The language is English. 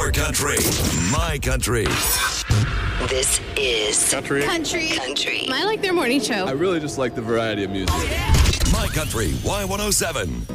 Your country, my country. This is Country. Country. I like their morning show. I really just like the variety of music. My country, Y107.